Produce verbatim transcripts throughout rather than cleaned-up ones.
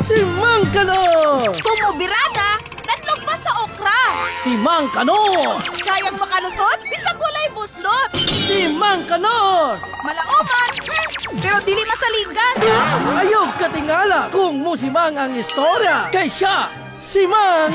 Si Mang Kanor! Tumubirada, nanlog pa sa okra. Si Mang Kanor! Kayang makalusot, bisag walay buslot. Si Mang Kanor! Malaoman, hmm, pero dili masaligan. Ayog katingala kung musimang ang istorya. Kay siya, si Mang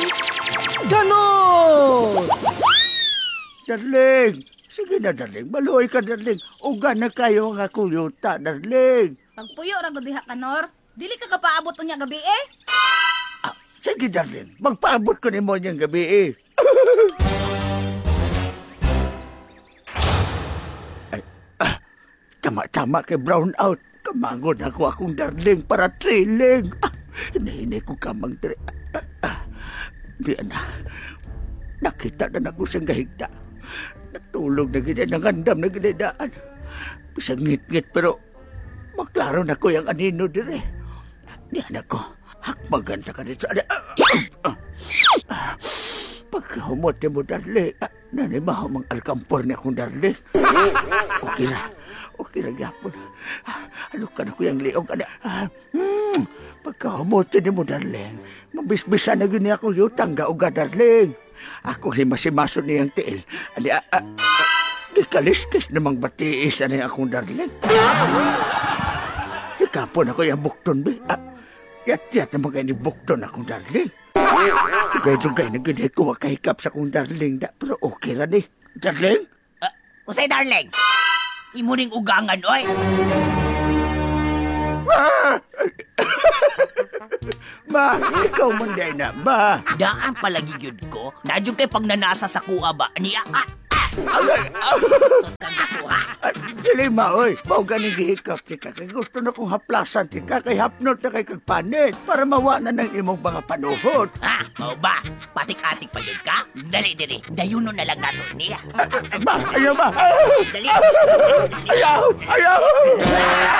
Kanor! Darling! Sige na, darling. Maluoy ka, darling. Uga na kayo ang akong yuta, darling. Pagpuyo ra gud diha Kanor, dili ka kapaabot unya gabi eh. Ah, sige, darling. Magpaabot ko ni mo niyang gabi eh. Ay, ah, tama-tama kay brown out. Kamangon ako akong darling para trailing. Ah, hinahinay ko kamang tri... Ah, ah, di na. Nakita na ako siyang gahigda. Natulog na gina, nangandam na ginadaan. Bisang ngit-ngit pero maklaro na ko yung anino dire. Di anak ko, hakmaganda ka dito. Pagkahumot mo, darling. Nanimahaw mang alkampor niya akong darling. Okay na. Okay na yapon. Ano ka na ko yung liog? Hmm, pagkahumot mo, darling. Mabisbisa na gini akong yutang gauga, darling. Ako si masimaso niyang tiil. Ani, ah, ah, di kaliskis namang batiis ani akong darling. Ikapon ako yung bukton, be. Ah, yat-yat naman kayo ni bukton akong darling. Tugay-tugay na gini ko makahikap sa akong darling. Da, pero okay ra ni. Darling? Uh, Usay, darling. Imo ning ugangan, oy. Ah! Ma, ikaw man day na, ba? Daan palagi gyud ko. Nadyo kay pag nanasa sa kuha ba? Niya, ah, ah. Agay! Tusan na kuha. Ah, dili ma, oy. Mao ganing gihikap ti ka. Kay gusto na kong haplasan ti ka. Kay hapnot na kay kagpanit. Para mawana ng imong mga panuhot. Ha? Mau ba? Patik-atik pa yun ka? Dali, dali. Dayuno na lang nato niya. Ah, ah, ba, ayaw ba? Dali. Ayaw! Ayaw!